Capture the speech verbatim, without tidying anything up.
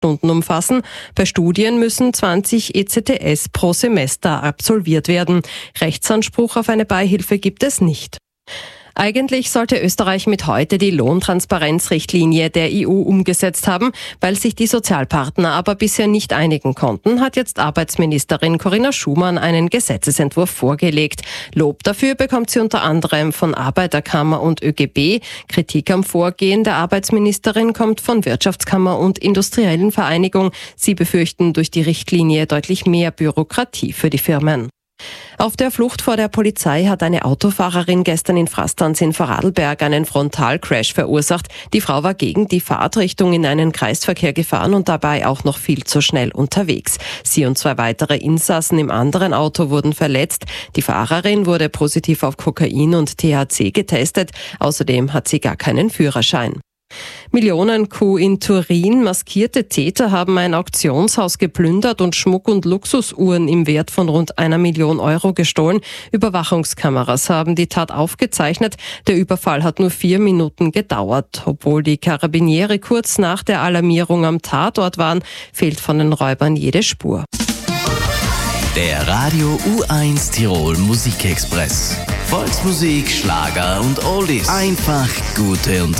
Stunden umfassen. Bei Studien müssen zwanzig E C T S pro Semester absolviert werden. Rechtsanspruch auf eine Beihilfe gibt es nicht. Eigentlich sollte Österreich mit heute die Lohntransparenzrichtlinie der E U umgesetzt haben. Weil sich die Sozialpartner aber bisher nicht einigen konnten, hat jetzt Arbeitsministerin Corinna Schumann einen Gesetzesentwurf vorgelegt. Lob dafür bekommt sie unter anderem von Arbeiterkammer und Ö G B. Kritik am Vorgehen der Arbeitsministerin kommt von Wirtschaftskammer und Industriellen Vereinigung. Sie befürchten durch die Richtlinie deutlich mehr Bürokratie für die Firmen. Auf der Flucht vor der Polizei hat eine Autofahrerin gestern in Frastanz in Vorarlberg einen Frontalcrash verursacht. Die Frau war gegen die Fahrtrichtung in einen Kreisverkehr gefahren und dabei auch noch viel zu schnell unterwegs. Sie und zwei weitere Insassen im anderen Auto wurden verletzt. Die Fahrerin wurde positiv auf Kokain und T H C getestet. Außerdem hat sie gar keinen Führerschein. Millionen-Coup in Turin. Maskierte Täter haben ein Auktionshaus geplündert und Schmuck und Luxusuhren im Wert von rund einer Million Euro gestohlen. Überwachungskameras haben die Tat aufgezeichnet. Der Überfall hat nur vier Minuten gedauert. Obwohl die Karabiniere kurz nach der Alarmierung am Tatort waren, fehlt von den Räubern jede Spur. Der Radio U eins Tirol Musikexpress. Volksmusik, Schlager und Oldies. Einfach gute Unterhaltung.